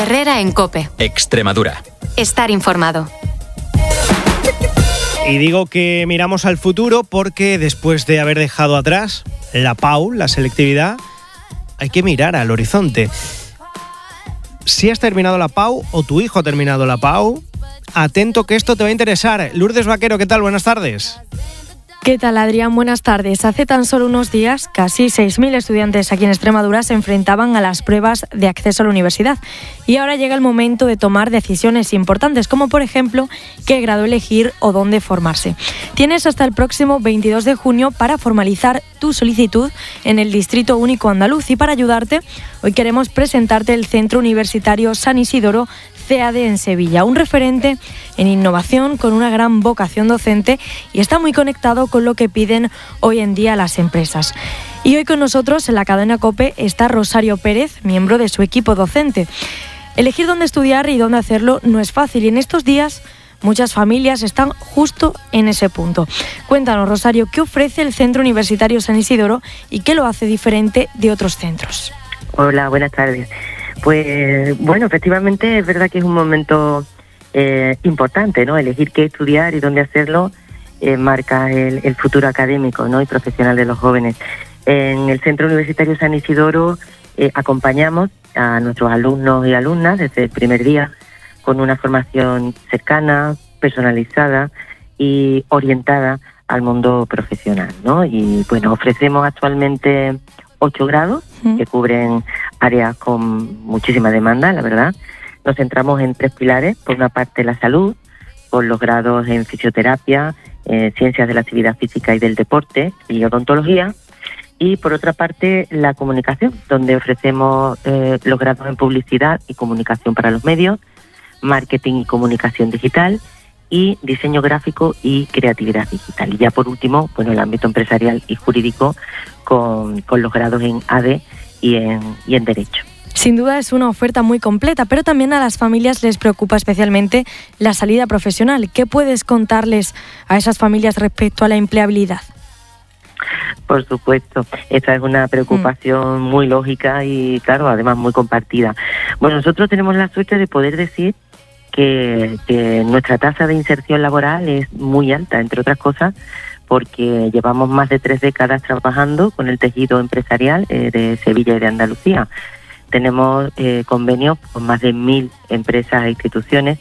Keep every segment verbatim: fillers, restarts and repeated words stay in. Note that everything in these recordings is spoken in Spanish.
Herrera en COPE. Extremadura. Estar informado. Y digo que miramos al futuro porque después de haber dejado atrás la P A U, la selectividad, hay que mirar al horizonte. Si has terminado la P A U o tu hijo ha terminado la P A U, atento que esto te va a interesar. Lourdes Vaquero, ¿qué tal? Buenas tardes. ¿Qué tal, Adrián? Buenas tardes. Hace tan solo unos días, casi seis mil estudiantes aquí en Extremadura se enfrentaban a las pruebas de acceso a la universidad. Y ahora llega el momento de tomar decisiones importantes, como por ejemplo, qué grado elegir o dónde formarse. Tienes hasta el próximo veintidós de junio para formalizar tu solicitud en el Distrito Único Andaluz. Y para ayudarte, hoy queremos presentarte el Centro Universitario San Isidoro C A D en Sevilla, un referente en innovación con una gran vocación docente y está muy conectado con lo que piden hoy en día las empresas. Y hoy con nosotros en la cadena COPE está Rosario Pérez, miembro de su equipo docente. Elegir dónde estudiar y dónde hacerlo no es fácil y en estos días muchas familias están justo en ese punto. Cuéntanos, Rosario, ¿qué ofrece el Centro Universitario San Isidoro y qué lo hace diferente de otros centros? Hola, buenas tardes. Pues bueno, efectivamente es verdad que es un momento eh, importante, ¿no? Elegir qué estudiar y dónde hacerlo eh, marca el, el futuro académico, ¿no? Y profesional de los jóvenes. En el Centro Universitario San Isidoro eh, acompañamos a nuestros alumnos y alumnas desde el primer día con una formación cercana, personalizada y orientada al mundo profesional, ¿no? Y bueno, ofrecemos actualmente ocho grados que cubren áreas con muchísima demanda, la verdad. Nos centramos en tres pilares. Por una parte, la salud, con los grados en fisioterapia, eh, ciencias de la actividad física y del deporte y odontología. Y por otra parte, la comunicación, donde ofrecemos eh, los grados en publicidad y comunicación para los medios, marketing y comunicación digital y diseño gráfico y creatividad digital. Y ya por último, bueno, el ámbito empresarial y jurídico con, con los grados en A D y en, y en Derecho. Sin duda es una oferta muy completa, pero también a las familias les preocupa especialmente la salida profesional. ¿Qué puedes contarles a esas familias respecto a la empleabilidad? Por supuesto, esta es una preocupación mm. muy lógica y, claro, además muy compartida. Bueno, nosotros tenemos la suerte de poder decir que, que nuestra tasa de inserción laboral es muy alta, entre otras cosas, porque llevamos más de tres décadas trabajando con el tejido empresarial eh, de Sevilla y de Andalucía. Tenemos eh, convenios con más de mil empresas e instituciones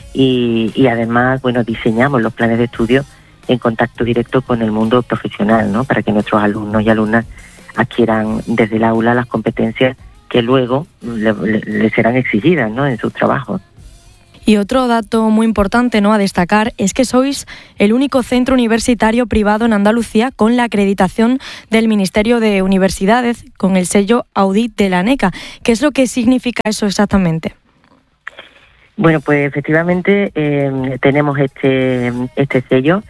y, y además, bueno, diseñamos los planes de estudio en contacto directo con el mundo profesional, ¿no? Para que nuestros alumnos y alumnas adquieran desde el aula las competencias que luego le, le, le serán exigidas, ¿no? En sus trabajos. Y otro dato muy importante, ¿no?, a destacar es que sois el único centro universitario privado en Andalucía con la acreditación del Ministerio de Universidades con el sello Audit de la ANECA. ¿Qué es lo que significa eso exactamente? Bueno, pues efectivamente eh, tenemos este, este sello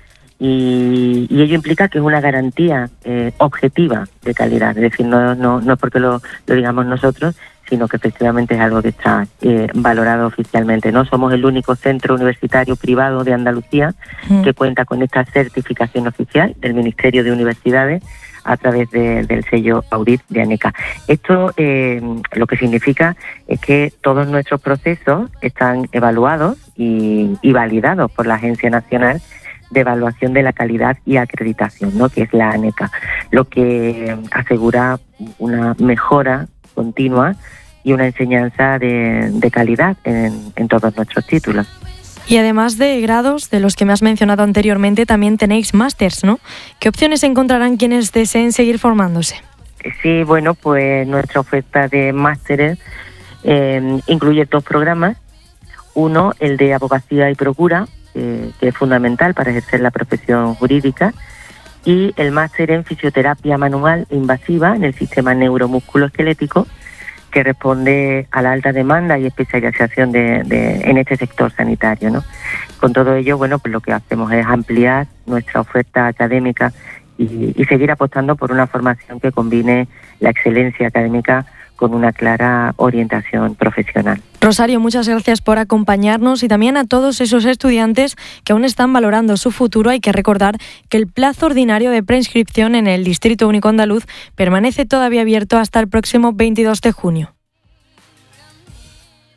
y, y ello implica que es una garantía eh, objetiva de calidad. Es decir, no, no, no es porque lo, lo digamos nosotros, sino que efectivamente es algo que está eh, valorado oficialmente, ¿no? Somos el único centro universitario privado de Andalucía mm. que cuenta con esta certificación oficial del Ministerio de Universidades a través de, del sello Audit de ANECA. Esto eh, lo que significa es que todos nuestros procesos están evaluados y, y validados por la Agencia Nacional de Evaluación de la Calidad y Acreditación, ¿no?, que es la ANECA, lo que asegura una mejora continua y una enseñanza de, de calidad en, en todos nuestros títulos. Y además de grados, de los que me has mencionado anteriormente, también tenéis másters, ¿no? ¿Qué opciones encontrarán quienes deseen seguir formándose? Sí, bueno, pues nuestra oferta de másteres eh, incluye dos programas. Uno, el de abogacía y procura, eh, que es fundamental para ejercer la profesión jurídica, y el máster en fisioterapia manual e invasiva en el sistema neuromusculoesquelético, que responde a la alta demanda y especialización de, de, en este sector sanitario, ¿no? Con todo ello, bueno, pues lo que hacemos es ampliar nuestra oferta académica y, y seguir apostando por una formación que combine la excelencia académica con una clara orientación profesional. Rosario, muchas gracias por acompañarnos y también a todos esos estudiantes que aún están valorando su futuro. Hay que recordar que el plazo ordinario de preinscripción en el Distrito Único Andaluz permanece todavía abierto hasta el próximo veintidós de junio.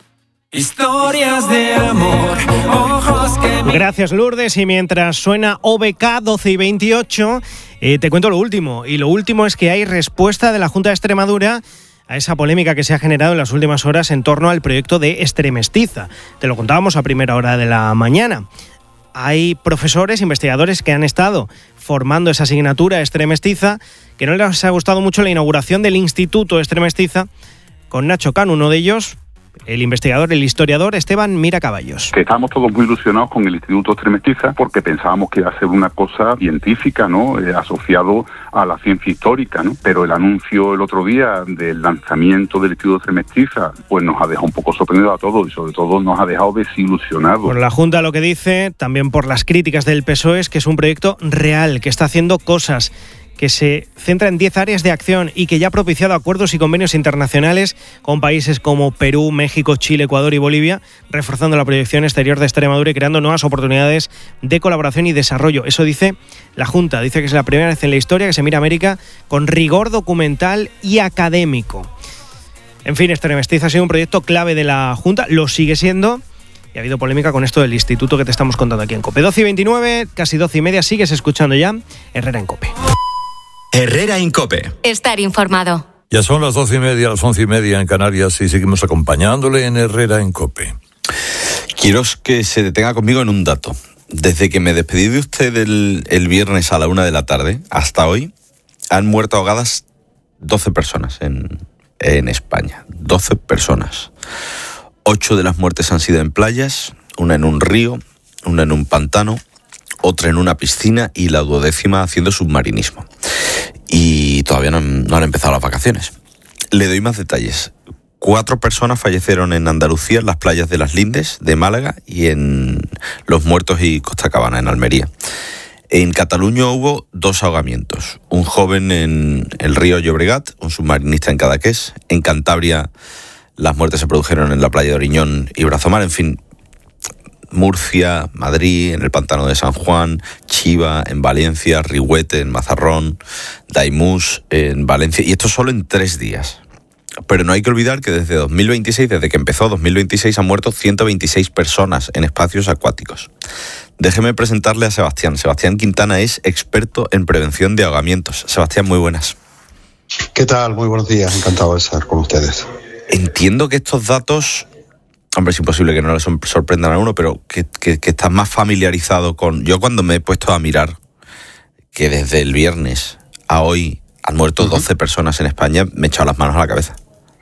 Historias de amor, ojos que... Gracias, Lourdes. Y mientras suena O B K doce y veintiocho, eh, te cuento lo último. Y lo último es que hay respuesta de la Junta de Extremadura a esa polémica que se ha generado en las últimas horas en torno al proyecto de Extremestiza. Te lo contábamos a primera hora de la mañana. Hay profesores, investigadores que han estado formando esa asignatura Extremestiza, que no les ha gustado mucho la inauguración del Instituto Extremestiza, con Nacho Cano, uno de ellos, el investigador, el historiador Esteban Miracaballos. Que estábamos todos muy ilusionados con el Instituto Extremestiza porque pensábamos que iba a ser una cosa científica, ¿no? Eh, asociado a la ciencia histórica, ¿no? Pero el anuncio el otro día del lanzamiento del Instituto Extremestiza pues nos ha dejado un poco sorprendidos a todos y sobre todo nos ha dejado desilusionados. Por la Junta lo que dice, también por las críticas del P S O E, es que es un proyecto real, que está haciendo cosas, que se centra en diez áreas de acción y que ya ha propiciado acuerdos y convenios internacionales con países como Perú, México, Chile, Ecuador y Bolivia, reforzando la proyección exterior de Extremadura y creando nuevas oportunidades de colaboración y desarrollo. Eso dice la Junta, dice que es la primera vez en la historia que se mira a América con rigor documental y académico. En fin, Extremestiza ha sido un proyecto clave de la Junta, lo sigue siendo, y ha habido polémica con esto del instituto que te estamos contando aquí en COPE. doce y veintinueve, casi doce y media, sigues escuchando ya Herrera en COPE. Herrera en COPE. Estar informado. Ya son las doce y media, las once y media en Canarias y seguimos acompañándole en Herrera en COPE. Quiero que se detenga conmigo en un dato. Desde que me despedí de usted el, el viernes a la una de la tarde hasta hoy, han muerto ahogadas doce personas en, en España. doce personas. Ocho de las muertes han sido en playas, una en un río, una en un pantano, otra en una piscina y la duodécima haciendo submarinismo. Y todavía no han, no han empezado las vacaciones. Le doy más detalles. Cuatro personas fallecieron en Andalucía, en las playas de Las Lindes, de Málaga, y en Los Muertos y Costa Cabana, en Almería. En Cataluña hubo dos ahogamientos. Un joven en el río Llobregat, un submarinista en Cadaqués. En Cantabria las muertes se produjeron en la playa de Oriñón y Brazomar. En fin, Murcia, Madrid, en el pantano de San Juan, Chiva, en Valencia, Rihuete, en Mazarrón, Daimús, en Valencia, y esto solo en tres días. Pero no hay que olvidar que desde dos mil veintiséis, desde que empezó dos mil veintiséis, han muerto ciento veintiséis personas en espacios acuáticos. Déjeme presentarle a Sebastián. Sebastián Quintana es experto en prevención de ahogamientos. Sebastián, muy buenas. ¿Qué tal? Muy buenos días, encantado de estar con ustedes. Entiendo que estos datos... Hombre, es imposible que no les sorprendan a uno, pero que, que, que estás más familiarizado con... Yo cuando me he puesto a mirar que desde el viernes a hoy han muerto uh-huh. doce personas en España, me he echado las manos a la cabeza.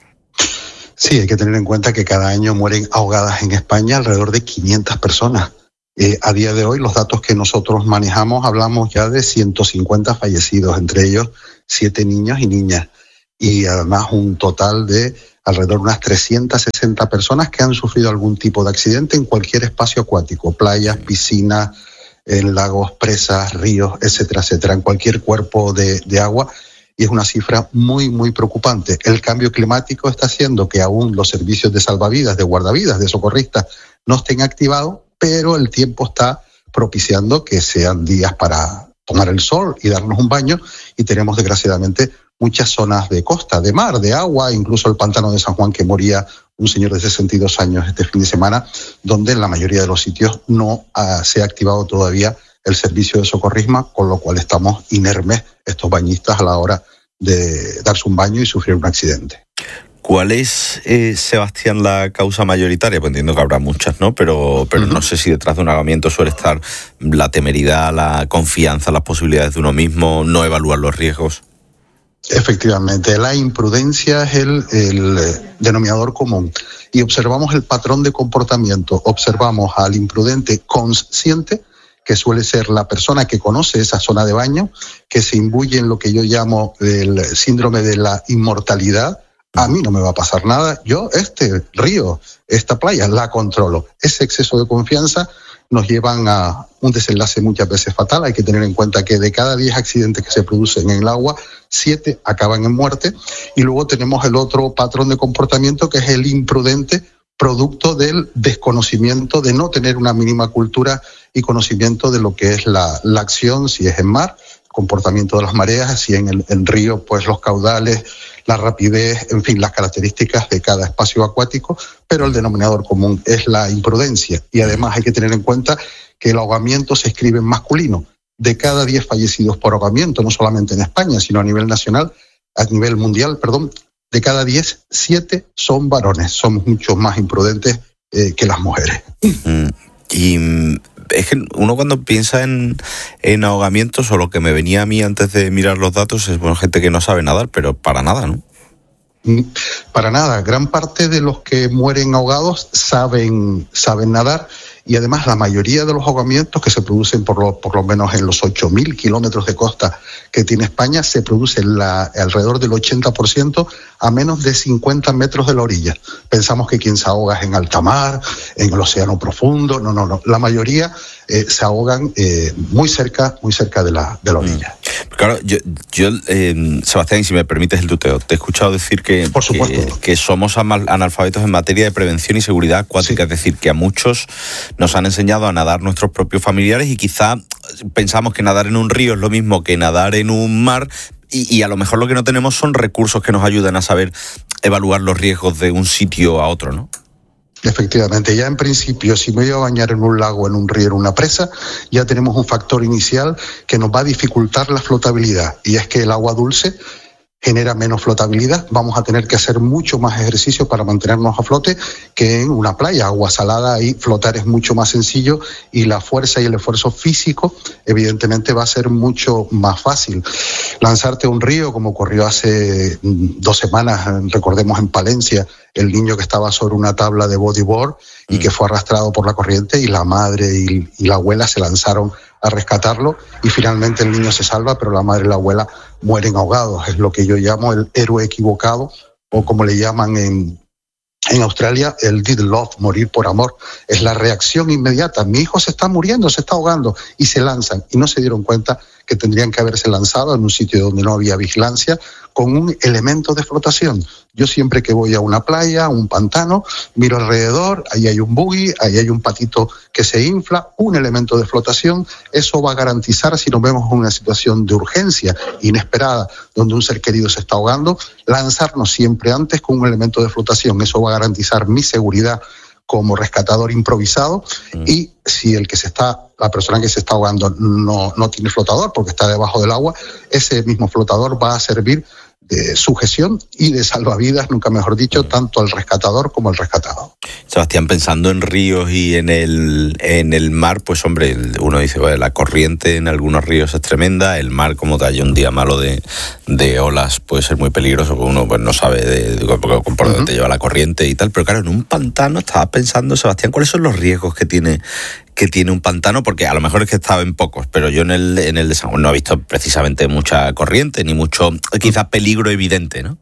Sí, hay que tener en cuenta que cada año mueren ahogadas en España alrededor de quinientas personas. Eh, a día de hoy, los datos que nosotros manejamos, hablamos ya de ciento cincuenta fallecidos, entre ellos siete niños y niñas. Y además un total de alrededor de unas trescientas sesenta personas que han sufrido algún tipo de accidente en cualquier espacio acuático, playas, piscinas, en lagos, presas, ríos, etcétera, etcétera, en cualquier cuerpo de, de agua. Y es una cifra muy, muy preocupante. El cambio climático está haciendo que aún los servicios de salvavidas, de guardavidas, de socorristas no estén activados, pero el tiempo está propiciando que sean días para tomar el sol y darnos un baño, y tenemos desgraciadamente muchas zonas de costa, de mar, de agua, incluso el pantano de San Juan, que moría un señor de sesenta y dos años este fin de semana, donde en la mayoría de los sitios no uh, se ha activado todavía el servicio de socorrismo, con lo cual estamos inermes estos bañistas a la hora de darse un baño y sufrir un accidente. ¿Cuál es, eh, Sebastián, la causa mayoritaria? Pues entiendo que habrá muchas, ¿no? Pero, pero uh-huh. no sé si detrás de un ahogamiento suele estar la temeridad, la confianza, las posibilidades de uno mismo, no evaluar los riesgos. Efectivamente, la imprudencia es el, el denominador común, y observamos el patrón de comportamiento. Observamos al imprudente consciente, que suele ser la persona que conoce esa zona de baño, que se imbuye en lo que yo llamo el síndrome de la inmortalidad. A mí no me va a pasar nada, yo este río, esta playa la controlo. Ese exceso de confianza nos llevan a un desenlace muchas veces fatal. Hay que tener en cuenta que de cada diez accidentes que se producen en el agua, siete acaban en muerte. Y luego tenemos el otro patrón de comportamiento, que es el imprudente, producto del desconocimiento, de no tener una mínima cultura y conocimiento de lo que es la, la acción, si es en mar, comportamiento de las mareas, si en el en río, pues los caudales, la rapidez, en fin, las características de cada espacio acuático, pero el denominador común es la imprudencia. Y además hay que tener en cuenta que el ahogamiento se escribe en masculino. De cada diez fallecidos por ahogamiento, no solamente en España, sino a nivel nacional, a nivel mundial, perdón, de cada diez, siete son varones. Somos mucho más imprudentes eh, que las mujeres. Mm, y es que uno cuando piensa en, en ahogamientos, o lo que me venía a mí antes de mirar los datos, es bueno, gente que no sabe nadar, pero para nada, ¿no? Para nada. Gran parte de los que mueren ahogados saben, saben nadar, y además la mayoría de los ahogamientos que se producen por lo, por lo menos en los ocho mil kilómetros de costa que tiene España, se producen la, alrededor del ochenta por ciento a menos de cincuenta metros de la orilla. Pensamos que quien se ahoga es en alta mar, en el océano profundo. No, no, no. La mayoría eh, se ahogan eh, muy cerca, muy cerca de la, de la orilla. Claro, yo, yo eh, Sebastián, si me permites el tuteo, te he escuchado decir que, por supuesto, que, que somos analfabetos en materia de prevención y seguridad acuática, sí. Es decir, que a muchos nos han enseñado a nadar nuestros propios familiares y quizá pensamos que nadar en un río es lo mismo que nadar en un mar, y, y a lo mejor lo que no tenemos son recursos que nos ayuden a saber evaluar los riesgos de un sitio a otro, ¿no? Efectivamente, ya en principio, si me voy a bañar en un lago, en un río, en una presa, ya tenemos un factor inicial que nos va a dificultar la flotabilidad, y es que el agua dulce genera menos flotabilidad. Vamos a tener que hacer mucho más ejercicio para mantenernos a flote que en una playa. Agua salada, ahí flotar es mucho más sencillo, y la fuerza y el esfuerzo físico evidentemente va a ser mucho más fácil. Lanzarte a un río, como ocurrió hace dos semanas, recordemos en Palencia, el niño que estaba sobre una tabla de bodyboard y mm. que fue arrastrado por la corriente, y la madre y, y la abuela se lanzaron a rescatarlo, y finalmente el niño se salva, pero la madre y la abuela mueren ahogados. Es lo que yo llamo el héroe equivocado, o como le llaman en, en Australia, el dead love, morir por amor. Es la reacción inmediata. Mi hijo se está muriendo, se está ahogando, y se lanzan, y no se dieron cuenta que tendrían que haberse lanzado en un sitio donde no había vigilancia, con un elemento de flotación. Yo siempre que voy a una playa, a un pantano, miro alrededor, ahí hay un buggy, ahí hay un patito que se infla, un elemento de flotación. Eso va a garantizar, si nos vemos en una situación de urgencia inesperada, donde un ser querido se está ahogando, lanzarnos siempre antes con un elemento de flotación. Eso va a garantizar mi seguridad como rescatador improvisado, mm. y si el que se está, la persona que se está ahogando no, no tiene flotador porque está debajo del agua, ese mismo flotador va a servir de sujeción y de salvavidas, nunca mejor dicho, tanto al rescatador como al rescatado. Sebastián, pensando en ríos y en el en el mar, pues hombre, uno dice, bueno, la corriente en algunos ríos es tremenda, el mar, como te haya un día malo de, de olas, puede ser muy peligroso, porque uno pues no sabe de, de, por dónde uh-huh. te lleva la corriente y tal, pero claro, en un pantano estaba pensando, Sebastián, ¿cuáles son los riesgos que tiene que tiene un pantano? Porque a lo mejor es que estaba en pocos, pero yo en el en el de San Juan no he visto precisamente mucha corriente, ni mucho, quizás peligro evidente, ¿no?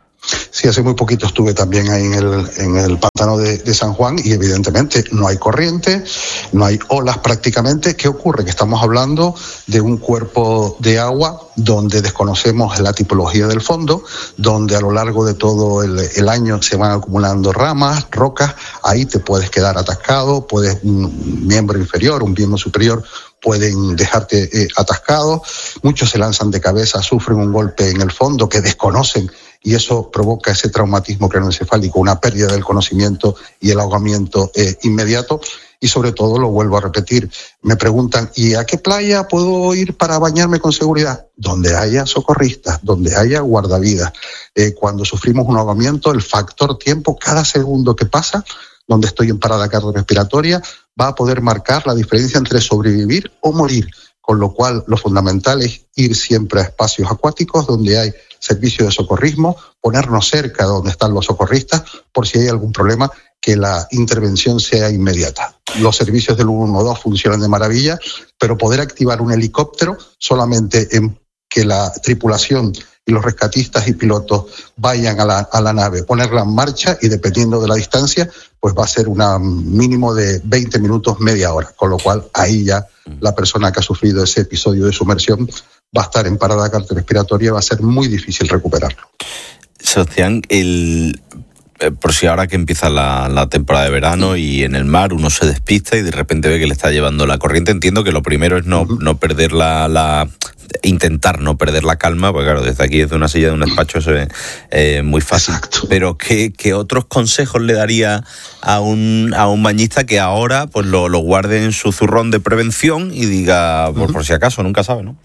Sí, hace muy poquito estuve también ahí en el, en el pantano de, de San Juan, y evidentemente no hay corriente, no hay olas prácticamente. ¿Qué ocurre? Que estamos hablando de un cuerpo de agua donde desconocemos la tipología del fondo, donde a lo largo de todo el, el año se van acumulando ramas, rocas. Ahí te puedes quedar atascado, puedes un miembro inferior, un miembro superior pueden dejarte eh, atascado. Muchos se lanzan de cabeza, sufren un golpe en el fondo que desconocen, y eso provoca ese traumatismo craneoencefálico, una pérdida del conocimiento y el ahogamiento eh, inmediato. Y sobre todo, lo vuelvo a repetir, me preguntan, ¿y a qué playa puedo ir para bañarme con seguridad? Donde haya socorristas, donde haya guardavidas. Eh, cuando sufrimos un ahogamiento, el factor tiempo, cada segundo que pasa, donde estoy en parada cardiorrespiratoria, va a poder marcar la diferencia entre sobrevivir o morir. Con lo cual, lo fundamental es ir siempre a espacios acuáticos donde hay servicio de socorrismo, ponernos cerca de donde están los socorristas, por si hay algún problema, que la intervención sea inmediata. Los servicios del uno uno dos funcionan de maravilla, pero poder activar un helicóptero solamente en que la tripulación y los rescatistas y pilotos vayan a la, a la nave, ponerla en marcha, y dependiendo de la distancia, pues va a ser un mínimo de veinte minutos, media hora, con lo cual ahí ya la persona que ha sufrido ese episodio de sumersión va a estar en parada cardiorrespiratoria, va a ser muy difícil recuperarlo. Sebastián, el... por si ahora que empieza la, la temporada de verano y en el mar uno se despista y de repente ve que le está llevando la corriente, entiendo que lo primero es no, uh-huh. no perder la, la intentar no perder la calma, porque claro, desde aquí, desde una silla de un despacho, eso es eh, muy fácil. Exacto. Pero ¿qué, ¿qué otros consejos le daría a un, a un bañista que ahora pues lo, lo guarde en su zurrón de prevención y diga, por, uh-huh. por si acaso, nunca sabe, ¿no?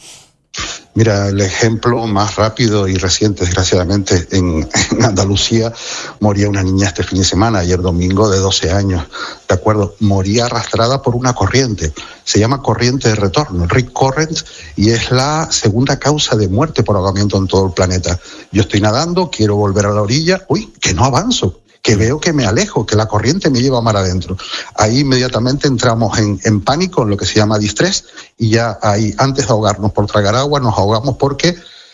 Mira, el ejemplo más rápido y reciente, desgraciadamente, en, en Andalucía moría una niña este fin de semana, ayer domingo, de doce años, ¿de acuerdo? Moría arrastrada por una corriente, se llama corriente de retorno, Rip Current, y es la segunda causa de muerte por ahogamiento en todo el planeta. Yo estoy nadando, quiero volver a la orilla, uy, que no avanzo, que veo que me alejo, que la corriente me lleva mar adentro. Ahí inmediatamente entramos en, en pánico, en lo que se llama distrés, y ya ahí, antes de ahogarnos por tragar agua, nos ahogamos porque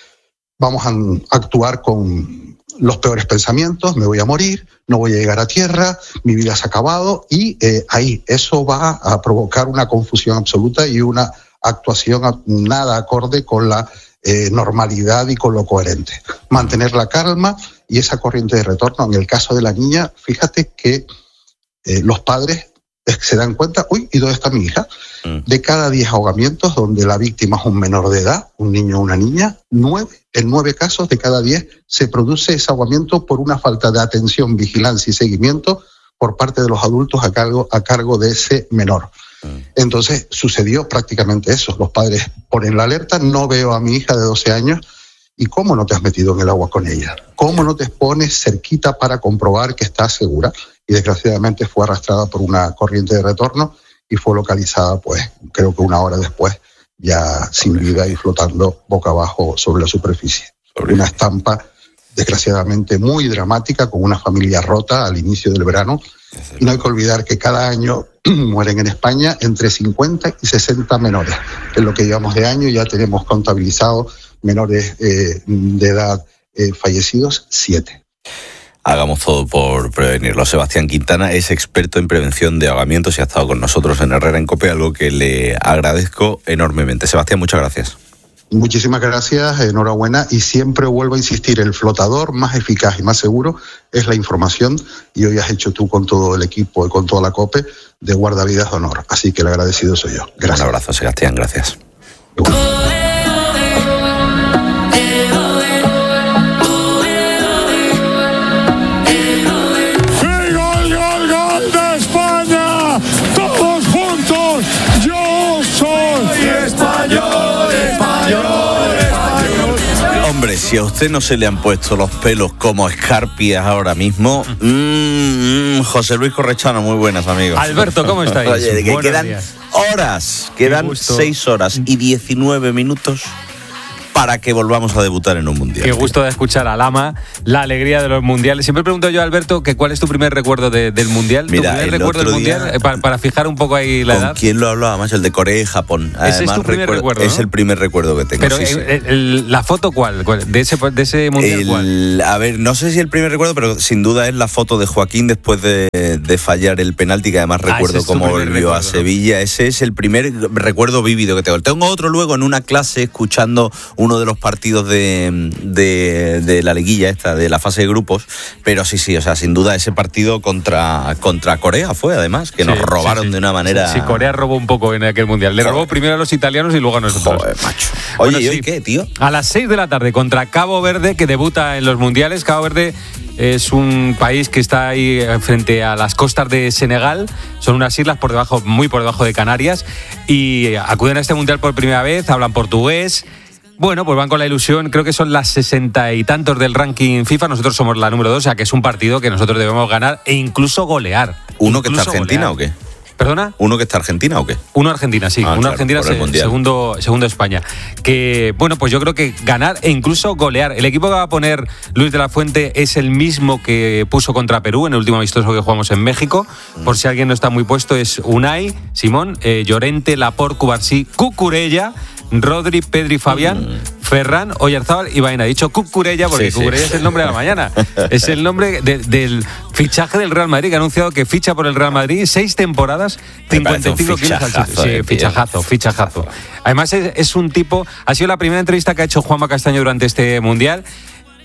vamos a actuar con los peores pensamientos, me voy a morir, no voy a llegar a tierra, mi vida se ha acabado, y eh, ahí eso va a provocar una confusión absoluta y una actuación nada acorde con la eh, normalidad y con lo coherente. Mantener la calma y esa corriente de retorno. En el caso de la niña, fíjate que eh, los padres se dan cuenta, uy, ¿y dónde está mi hija? Mm. De cada diez ahogamientos donde la víctima es un menor de edad, un niño o una niña, nueve, en nueve casos de cada diez se produce ese ahogamiento por una falta de atención, vigilancia y seguimiento por parte de los adultos a cargo, a cargo de ese menor. Mm. Entonces sucedió prácticamente eso. Los padres ponen la alerta, no veo a mi hija de doce años, ¿y cómo no te has metido en el agua con ella? ¿Cómo no te pones cerquita para comprobar que está segura? Y desgraciadamente fue arrastrada por una corriente de retorno y fue localizada, pues, creo que una hora después, ya sin vida y flotando boca abajo sobre la superficie. Una estampa, desgraciadamente, muy dramática, con una familia rota al inicio del verano. Y no hay que olvidar que cada año mueren en España entre cincuenta y sesenta menores. En lo que llevamos de año ya tenemos contabilizado menores eh, de edad eh, fallecidos, siete. Hagamos todo por prevenirlo. Sebastián Quintana es experto en prevención de ahogamientos y ha estado con nosotros en Herrera en COPE, algo que le agradezco enormemente. Sebastián, muchas gracias. Muchísimas gracias, enhorabuena, y siempre vuelvo a insistir, el flotador más eficaz y más seguro es la información, y hoy has hecho tú con todo el equipo y con toda la COPE de guardavidas de honor, así que el agradecido soy yo. Gracias. Un abrazo, Sebastián, gracias. Si a usted no se le han puesto los pelos como escarpias ahora mismo, mmm, José Luis Correchano, muy buenas, amigos. Alberto, ¿cómo estáis? Oye, de que Buenos quedan días. horas, quedan seis horas y diecinueve minutos para que volvamos a debutar en un mundial. Qué gusto de escuchar a Lama, la alegría de los mundiales. Siempre pregunto yo a Alberto que cuál es tu primer recuerdo de, del mundial. Mira, ¿Tu primer recuerdo del mundial? Eh, para, para fijar un poco ahí la ¿con edad. quién lo hablaba más? El de Corea y Japón. Además, ese es tu primer recuerdo, recuerdo, ¿no? Es el primer recuerdo que tengo. Pero sí, el, sí. El, la foto, ¿cuál? ¿De ese, de ese mundial el, cuál? A ver, no sé si el primer recuerdo, pero sin duda es la foto de Joaquín después de, de fallar el penalti, que además recuerdo ah, cómo volvió recuerdo, a Sevilla. ¿No? Ese es el primer recuerdo vívido que tengo. Tengo otro luego en una clase escuchando uno de los partidos de, de, de la liguilla esta, de la fase de grupos, pero sí, sí, o sea, sin duda ese partido contra, contra Corea fue, además, que sí, nos robaron sí, sí. de una manera... Sí, sí, Corea robó un poco en aquel mundial. Le Joder. robó primero a los italianos y luego a nosotros. Joder, macho. Oye, bueno, ¿y hoy sí. qué, tío? A las seis de la tarde contra Cabo Verde, que debuta en los mundiales. Cabo Verde es un país que está ahí frente a las costas de Senegal. Son unas islas por debajo, muy por debajo de Canarias, y acuden a este mundial por primera vez, hablan portugués. Bueno, pues van con la ilusión, creo que son las sesenta y tantos del ranking FIFA, nosotros somos la número dos, o sea que es un partido que nosotros debemos ganar e incluso golear. ¿Uno que está Argentina golear. o qué? ¿Perdona? ¿Uno que está Argentina o qué? Uno Argentina, sí. Ah, Uno claro, Argentina, se, segundo, segundo España. Que, bueno, pues yo creo que ganar e incluso golear. El equipo que va a poner Luis de la Fuente es el mismo que puso contra Perú en el último amistoso que jugamos en México. Mm. Por si alguien no está muy puesto, es Unai, Simón, eh, Llorente, Laporte, Cubarsí, Cucurella, Rodri, Pedri, Fabián, mm. Ferran, Oyarzábal y Baena. He dicho Cucurella porque sí, Cucurella sí. es el nombre de la mañana. Es el nombre de, del fichaje del Real Madrid, que ha anunciado que ficha por el Real Madrid, seis temporadas, cincuenta y cinco kilos al sitio. Sí, fichajazo, fichajazo. Además es, es un tipo, ha sido la primera entrevista que ha hecho Juanma Castaño durante este Mundial.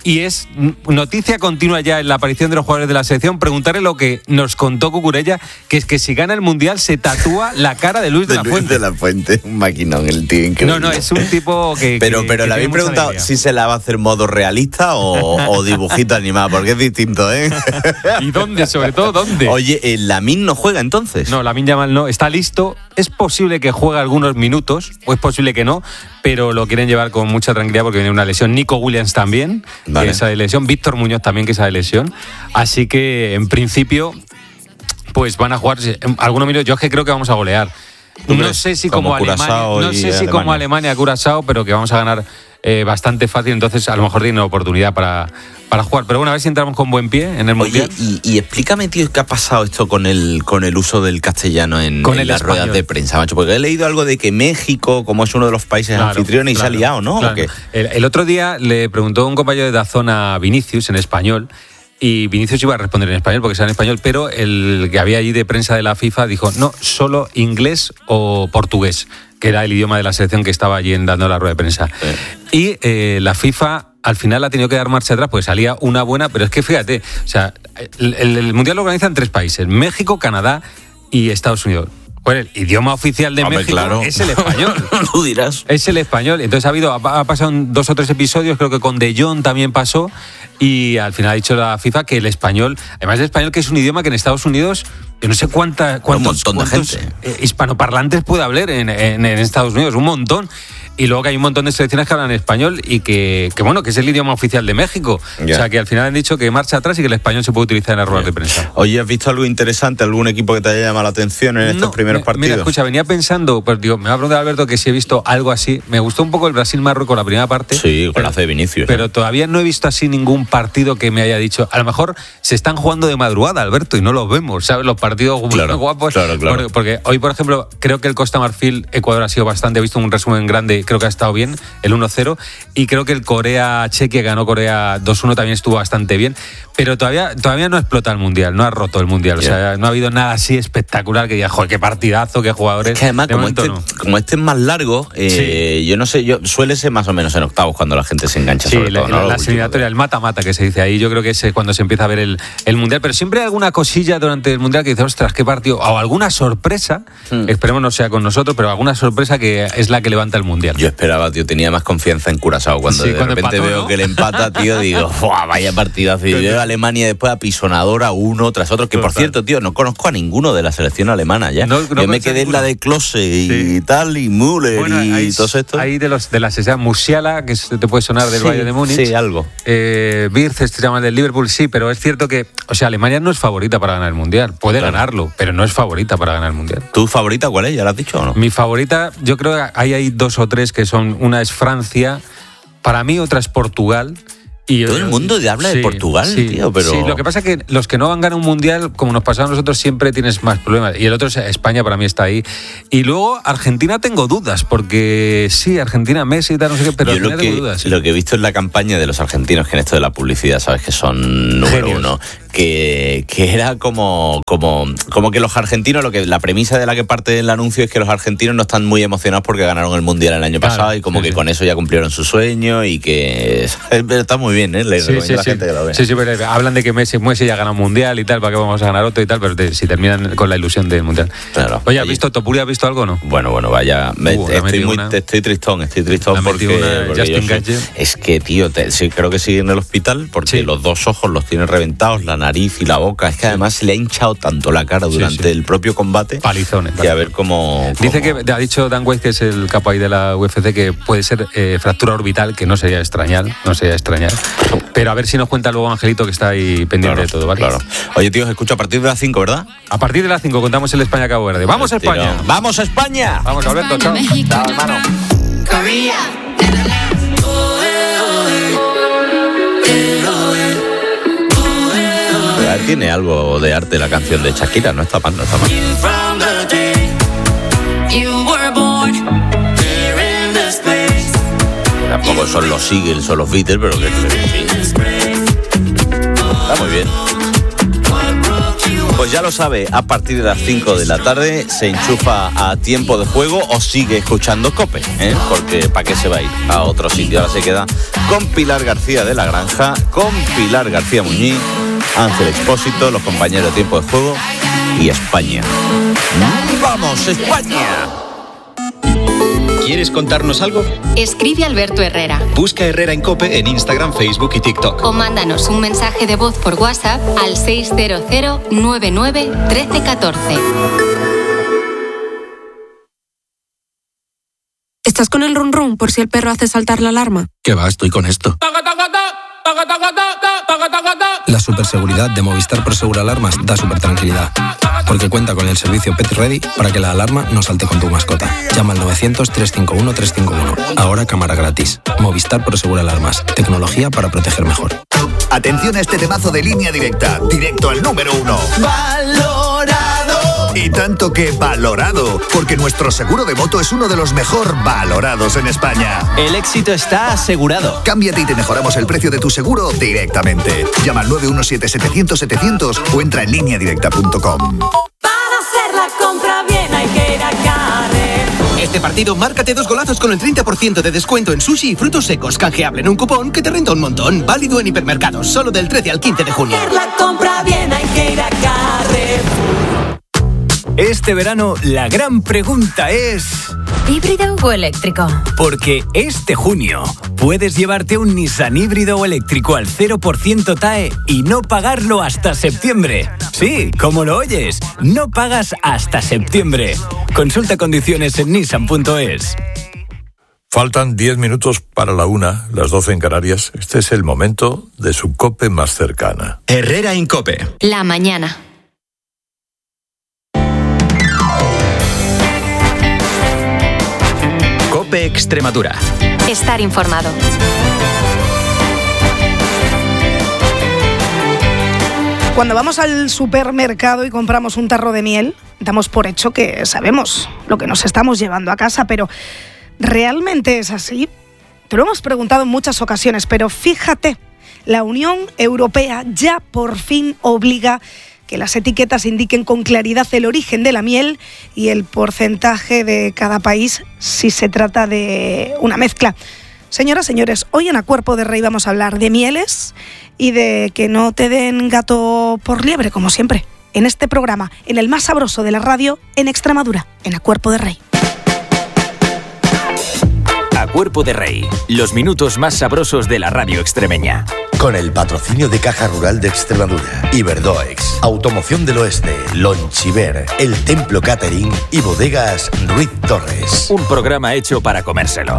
y es noticia continua ya en la aparición de los jugadores de la selección preguntarle lo que nos contó Cucurella, que es que si gana el Mundial se tatúa la cara de Luis de, de la Luis Fuente. de la Fuente, un maquinón el tío, increíble. No, no, es un tipo que... Pero, que, pero que le habéis preguntado alegría. si se la va a hacer modo realista o, o dibujito animado, porque es distinto, ¿eh? ¿Y dónde? Sobre todo, ¿dónde? Oye, ¿el Lamine no juega entonces? No, Lamine Yamal no, está listo. Es posible que juegue algunos minutos, o es posible que no, pero lo quieren llevar con mucha tranquilidad porque viene una lesión. Nico Williams también, Vale. que esa de lesión. Víctor Muñoz también, que esa de lesión. Así que, en principio, pues van a jugar algunos minutos. Yo es que creo que vamos a golear. Hombre, no sé si como como, Alemania, Curazao no y sé si Alemania. como Alemania, Curazao, pero que vamos a ganar eh, bastante fácil. Entonces, a lo mejor tiene una oportunidad para, para jugar. Pero bueno, a ver si entramos con buen pie en el Mundial. Oye, y, y explícame, tío, ¿qué ha pasado esto con el, con el uso del castellano en, Con en el las español. ruedas de prensa, macho? Porque he leído algo de que México, como es uno de los países Claro, anfitriones, y claro, se ha liado, ¿no? claro. ¿O qué? El, el otro día le preguntó un compañero de Dazón a Vinicius en español, y Vinicius iba a responder en español porque sabe en español, pero el que había allí de prensa de la FIFA dijo no, solo inglés o portugués, que era el idioma de la selección que estaba allí en, dando la rueda de prensa. Sí. Y eh, la FIFA al final ha tenido que dar marcha atrás porque salía una buena, pero es que fíjate, o sea, el, el, el Mundial lo organizan tres países, México, Canadá y Estados Unidos. Bueno, el idioma oficial de Hombre, México claro. es el español. Tú dirás. Es el español. Entonces ha habido, ha, ha pasado dos o tres episodios, creo que con De Jong también pasó, y al final ha dicho la FIFA que el español, además del español, que es un idioma que en Estados Unidos, yo no sé cuánta, cuántos, un montón de cuántos gente. eh, hispanoparlantes puede haber en, en, en Estados Unidos, un montón. Y luego que hay un montón de selecciones que hablan español y que, que bueno, que es el idioma oficial de México. Ya. O sea, que al final han dicho que marcha atrás y que el español se puede utilizar en las ruedas de prensa. Oye, ¿has visto algo interesante, algún equipo que te haya llamado la atención en estos No, primeros me- partidos? Mira, escucha, venía pensando, pues digo, me va a preguntar Alberto que si he visto algo así. Me gustó un poco el Brasil-Marruecos la primera parte. Sí, con pero, la C de Vinicius. Pero ¿eh? todavía no he visto así ningún partido que me haya dicho. A lo mejor se están jugando de madrugada, Alberto, y no los vemos, ¿sabes? Los partidos Claro, guapos. claro, claro. Porque, porque hoy, por ejemplo, creo que el Costa Marfil-Ecuador ha sido bastante. He visto un resumen grande, creo que ha estado bien, el uno cero. Y creo que el Corea-Chequia, ganó Corea dos uno, también estuvo bastante bien. Pero todavía, todavía no explota el Mundial, no ha roto el Mundial. Yeah. O sea, no ha habido nada así espectacular que diga, joder, qué partidazo, qué jugadores. Es que además, De como momento este, no. como este es más largo, eh, yo no sé, yo suele ser más o menos en octavos cuando la gente se engancha, Sí, sobre la, todo, ¿no? la, Los la últimos eliminatoria, el mata-mata que se dice ahí, yo creo que es cuando se empieza a ver el, el Mundial, pero siempre hay alguna cosilla durante el Mundial que dice, ostras, qué partido, o alguna sorpresa, Hmm. esperemos no sea con nosotros, pero alguna sorpresa que es la que levanta el Mundial. Yo esperaba, tío, tenía más confianza en Curazao. Cuando Sí, de cuando repente empató, veo ¿no? que le empata, tío, digo, ¡buah, vaya partidazo! Y yo Alemania después apisonadora uno tras otro, que por Total. cierto, tío, no conozco a ninguno de la selección alemana ya. No- no yo me conoces quedé en ninguno. la de Klose y Sí. tal, y Müller Bueno, y ahí, todo esto. ahí de los de las esa Musiala, que se te puede sonar del Sí, Bayern de Múnich. sí, algo. Eh, Wirtz, este llama del Liverpool, sí, pero es cierto que, o sea, Alemania no es favorita para ganar el Mundial. Puede Claro. ganarlo, pero no es favorita para ganar el Mundial. ¿Tu favorita cuál es? ¿Ya la has dicho o no? Mi favorita, yo creo que ahí hay dos o tres que son, una es Francia, para mí otra es Portugal. Y Todo el mundo habla de Portugal, tío, pero- Sí, lo que pasa es que los que no han ganado un mundial, como nos pasaba a nosotros, siempre tienes más problemas. Y el otro es España, para mí está ahí. Y luego Argentina tengo dudas, porque sí, Argentina, Messi y tal, no sé qué, pero Yo lo Argentina que, tengo dudas. sí. lo que he visto en la campaña de los argentinos, que en esto de la publicidad, sabes que son número Genios. uno, que, que era como, como, como que los argentinos, lo que la premisa de la que parte el anuncio es que los argentinos no están muy emocionados porque ganaron el Mundial el año Claro, pasado y como sí, que sí. con eso ya cumplieron su sueño y que está muy bien, ¿eh? Le Sí, recomiendo sí, a la sí. gente que lo vea. Sí, sí, pero hablan de que Messi, Messi ya gana un mundial y tal, para que vamos a ganar otro y tal, pero te- si terminan con la ilusión del mundial. Claro. Oye, ¿has visto Topuri? ¿Has visto algo o no? Bueno, bueno, vaya. me- Uh, le ha estoy, metido muy, una. estoy tristón, estoy Le tristón ha porque. metido una porque Justin yo soy- Gage. es que, tío, te- sí, creo que sigue en el hospital porque Sí. los dos ojos los tiene reventados, la nariz y la boca. Es que además se le ha hinchado tanto la cara Sí, durante sí. el propio combate. Palizones. Y a ver cómo. Dice cómo- que, ha dicho Dan White, que es el capo ahí de la U F C, que puede ser eh, fractura orbital, que no sería extrañar, no sería extrañar. Pero a ver si nos cuenta luego Angelito, que está ahí pendiente Claro, de todo, ¿vale? claro. Oye, tío, os escucho a partir de las cinco, ¿verdad? A partir de las cinco contamos el España-Cabo Verde. ¡Vamos a Tirón. España! ¡Vamos a España! Vamos, Alberto, chao. Chao, hermano. A ver, tiene algo de arte la canción de Shakira, no está mal, no está mal. Tampoco son los Eagles o los Beatles, pero que sí. Está muy bien. pues ya lo sabe, a partir de las cinco de la tarde se enchufa a Tiempo de Juego o sigue escuchando COPE, ¿eh? Porque ¿para qué se va a ir a otro sitio? Ahora se queda con Pilar García de la Granja, con Pilar García Muñiz, Ángel Expósito, los compañeros de Tiempo de Juego y España. ¡Vamos, España! ¿Quieres contarnos algo? Escribe Alberto Herrera. Busca Herrera en COPE en Instagram, Facebook y TikTok. O mándanos un mensaje de voz por WhatsApp al seis cero cero nueve nueve uno tres uno cuatro. ¿Estás con el run run por si el perro hace saltar la alarma? Que va, estoy con esto. La superseguridad de Movistar Prosegur Alarmas da super tranquilidad, porque cuenta con el servicio Pet Ready para que la alarma no salte con tu mascota. Llama al novecientos, trescientos cincuenta y uno, trescientos cincuenta y uno. Ahora cámara gratis. Movistar Prosegur Alarmas. Tecnología para proteger mejor. Atención a este temazo de Línea Directa. Directo al número uno. ¡Valorado! Y tanto que valorado, porque nuestro seguro de moto es uno de los mejor valorados en España. El éxito está asegurado. Cámbiate y te mejoramos el precio de tu seguro directamente. Llama al nueve uno siete, setecientos, setecientos o entra en línea directa punto com. Para hacer la compra bien hay que ir a Carrefour. Este partido, márcate dos golazos con el treinta por ciento de descuento en sushi y frutos secos. Canjeable en un cupón que te renta un montón. Válido en hipermercados, solo del trece al quince de junio. Para hacer la compra bien hay que ir a Carrefour. Este verano la gran pregunta es... ¿híbrido o eléctrico? Porque este junio puedes llevarte un Nissan híbrido o eléctrico al cero por ciento T A E y no pagarlo hasta septiembre. Sí, como lo oyes, no pagas hasta septiembre. Consulta condiciones en nissan punto es. Faltan diez minutos para la una, las doce en Canarias. Este es el momento de su COPE más cercana. Herrera en COPE. La mañana. COPE Extremadura. Estar informado. Cuando vamos al supermercado y compramos un tarro de miel, damos por hecho que sabemos lo que nos estamos llevando a casa, pero ¿realmente es así? Te lo hemos preguntado en muchas ocasiones, pero fíjate, la Unión Europea ya por fin obliga que las etiquetas indiquen con claridad el origen de la miel y el porcentaje de cada país si se trata de una mezcla. Señoras, señores, hoy en A Cuerpo de Rey vamos a hablar de mieles y de que no te den gato por liebre, como siempre, en este programa, en el más sabroso de la radio, en Extremadura, en A Cuerpo de Rey. A Cuerpo de Rey, los minutos más sabrosos de la radio extremeña. Con el patrocinio de Caja Rural de Extremadura, Iberdoex, Automoción del Oeste, Lonchiver, El Templo Catering y Bodegas Ruiz Torres. Un programa hecho para comérselo.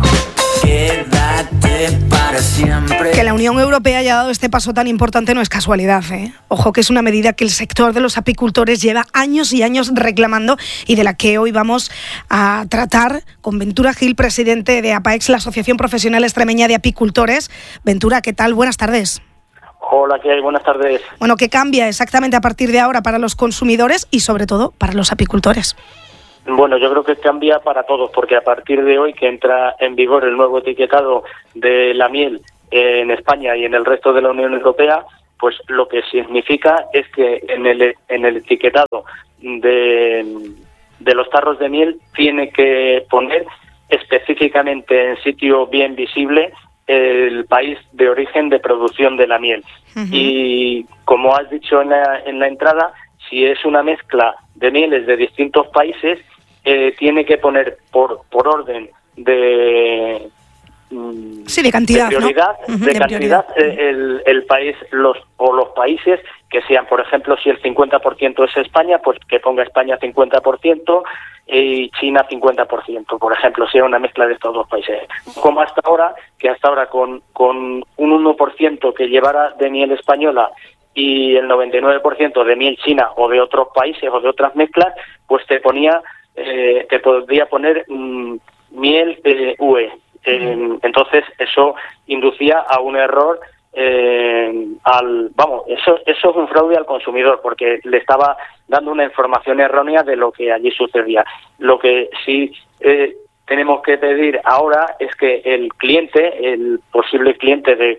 Quédate para siempre. Que la Unión Europea haya dado este paso tan importante no es casualidad, ¿eh? Ojo que es una medida que el sector de los apicultores lleva años y años reclamando y de la que hoy vamos a tratar con Ventura Gil, presidente de APAEX, la Asociación Profesional Extremeña de Apicultores. Ventura, ¿qué tal? Buenas tardes. Hola, ¿qué hay? Buenas tardes. Bueno, ¿qué cambia exactamente a partir de ahora para los consumidores y sobre todo para los apicultores? Bueno, yo creo que cambia para todos, porque a partir de hoy que entra en vigor el nuevo etiquetado de la miel en España y en el resto de la Unión Europea, pues lo que significa es que en el en el etiquetado de, de los tarros de miel tiene que poner específicamente en sitio bien visible el país de origen de producción de la miel. Uh-huh. Y como has dicho en la, en la entrada, si es una mezcla de mieles de distintos países, eh, tiene que poner por por orden de sí de cantidad, de prioridad, ¿no? Uh-huh, de, de cantidad prioridad. El, el país los o los países que sean, por ejemplo, si el cincuenta por ciento es España, pues que ponga España cincuenta por ciento y China cincuenta por ciento, por ejemplo, sea una mezcla de estos dos países. Como hasta ahora, que hasta ahora con con un uno por ciento que llevara de miel española y el noventa y nueve por ciento de miel china o de otros países o de otras mezclas, pues te ponía, eh, te podría poner mmm, miel de U E. Eh, entonces eso inducía a un error, eh, al, vamos, eso eso es un fraude al consumidor porque le estaba dando una información errónea de lo que allí sucedía. Lo que sí eh, tenemos que pedir ahora es que el cliente, el posible cliente de,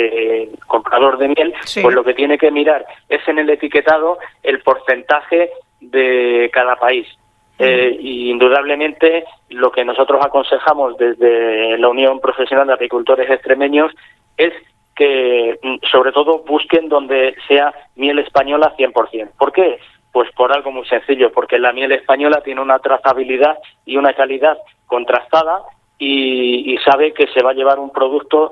de comprador de miel, sí. pues lo que tiene que mirar es en el etiquetado el porcentaje de cada país. Eh, y indudablemente lo que nosotros aconsejamos desde la Unión Profesional de Apicultores Extremeños es que sobre todo busquen donde sea miel española cien por ciento. ¿Por qué? Pues por algo muy sencillo, porque la miel española tiene una trazabilidad y una calidad contrastada y, y sabe que se va a llevar un producto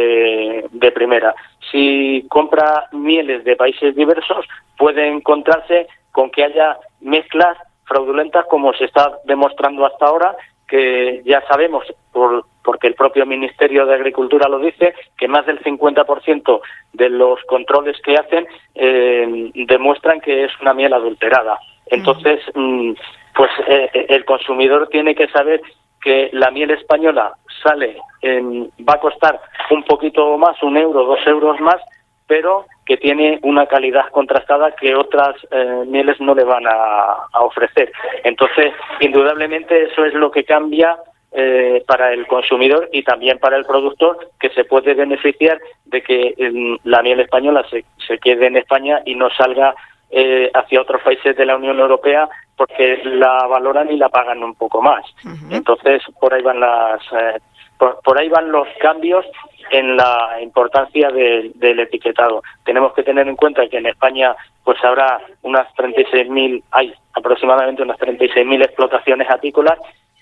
de, de primera. Si compra mieles de países diversos, puede encontrarse con que haya mezclas fraudulentas, como se está demostrando hasta ahora, que ya sabemos, por, porque el propio Ministerio de Agricultura lo dice, que más del cincuenta por ciento de los controles que hacen eh, demuestran que es una miel adulterada. Entonces, mm, pues eh, el consumidor tiene que saber que la miel española sale, en, va a costar un poquito más, un euro, dos euros más, pero que tiene una calidad contrastada que otras eh, mieles no le van a, a ofrecer. Entonces, indudablemente eso es lo que cambia eh, para el consumidor y también para el productor, que se puede beneficiar de que eh, la miel española se, se quede en España y no salga eh, hacia otros países de la Unión Europea, porque la valoran y la pagan un poco más. Uh-huh. Entonces, por ahí van las, eh, por, por ahí van los cambios en la importancia de, del etiquetado. Tenemos que tener en cuenta que en España pues habrá unas treinta y seis mil, hay aproximadamente unas treinta y seis mil explotaciones apícolas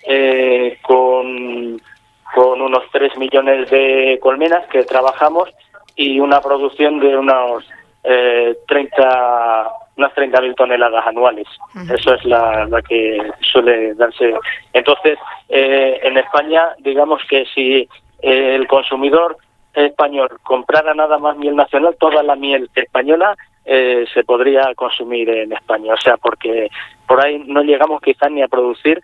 eh, con, con unos tres millones de colmenas que trabajamos y una producción de unos eh, treinta unas treinta mil toneladas anuales. Uh-huh. Eso es la, la que suele darse. Entonces, eh, en España, digamos que si eh, el consumidor español comprara nada más miel nacional, toda la miel española eh, se podría consumir en España. O sea, porque por ahí no llegamos quizás ni a producir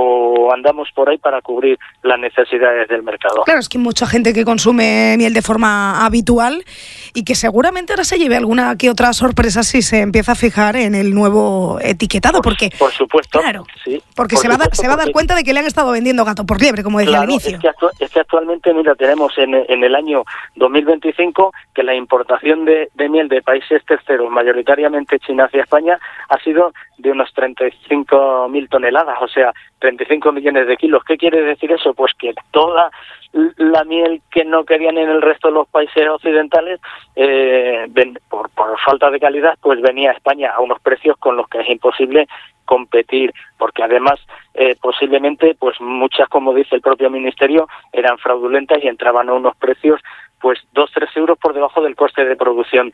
o andamos por ahí para cubrir las necesidades del mercado. Claro, es que hay mucha gente que consume miel de forma habitual y que seguramente ahora se lleve alguna que otra sorpresa si se empieza a fijar en el nuevo etiquetado, por, porque por supuesto, claro, sí, porque por se va a dar, supuesto, se va a dar porque... cuenta de que le han estado vendiendo gato por liebre, como decía claro, al inicio. Es que, actu- es que actualmente, mira, tenemos en, en el año dos mil veinticinco que la importación de, de miel de países terceros, mayoritariamente China hacia España, ha sido de unos treinta y cinco mil toneladas, o sea, treinta y cinco millones de kilos. ¿Qué quiere decir eso? Pues que toda la miel que no querían en el resto de los países occidentales, eh, ven, por, por falta de calidad, pues venía a España a unos precios con los que es imposible competir, porque además eh, posiblemente pues muchas, como dice el propio ministerio, eran fraudulentas y entraban a unos precios pues dos, tres euros por debajo del coste de producción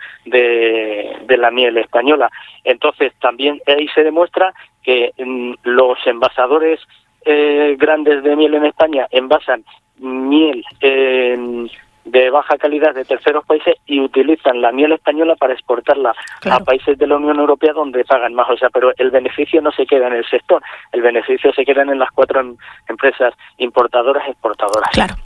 de, de la miel española. Entonces también ahí se demuestra que mm, los envasadores eh, grandes de miel en España envasan miel eh, de baja calidad de terceros países y utilizan la miel española para exportarla claro. a países de la Unión Europea donde pagan más. O sea, pero el beneficio no se queda en el sector, el beneficio se queda en las cuatro em- empresas importadoras y exportadoras. Claro.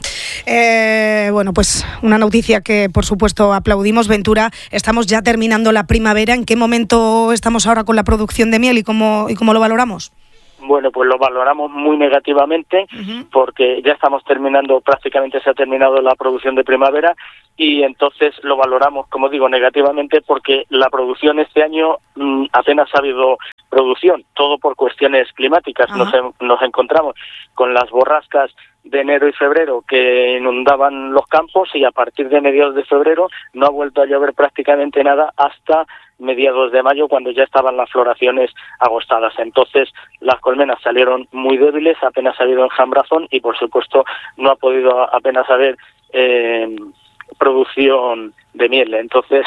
Eh, bueno, pues una noticia que por supuesto aplaudimos. Ventura, estamos ya terminando la primavera. ¿En qué momento estamos ahora con la producción de miel y cómo, y cómo lo valoramos? Bueno, pues lo valoramos muy negativamente uh-huh. porque ya estamos terminando, prácticamente se ha terminado la producción de primavera y entonces lo valoramos, como digo, negativamente porque la producción este año mmm, apenas ha habido producción, todo por cuestiones climáticas. Uh-huh. Nos, en, nos encontramos con las borrascas de enero y febrero que inundaban los campos y a partir de mediados de febrero no ha vuelto a llover prácticamente nada hasta mediados de mayo, cuando ya estaban las floraciones agostadas. Entonces las colmenas salieron muy débiles, apenas ha habido enjambrazón y por supuesto no ha podido apenas haber eh, producción de miel. Entonces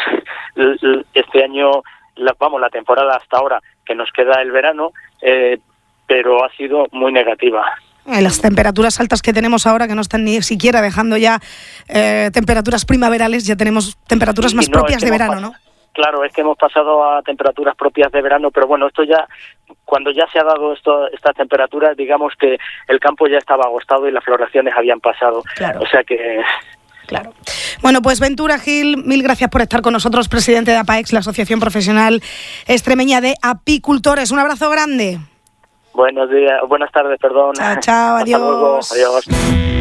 este año, la, vamos, la temporada hasta ahora, que nos queda el verano, eh, pero ha sido muy negativa. Las temperaturas altas que tenemos ahora, que no están ni siquiera dejando ya eh, temperaturas primaverales, ya tenemos temperaturas más no, propias es que de verano, ¿no? Claro, es que hemos pasado a temperaturas propias de verano, pero bueno, esto ya, cuando ya se ha dado esto, estas temperaturas, digamos que el campo ya estaba agostado y las floraciones habían pasado. Claro. O sea que... Claro. Bueno, pues Ventura Gil, mil gracias por estar con nosotros, presidente de APAEX, la Asociación Profesional Extremeña de Apicultores. Un abrazo grande. Bueno. Buenos días, buenas tardes, perdón. Chao, chao, Hasta luego, adiós. adiós.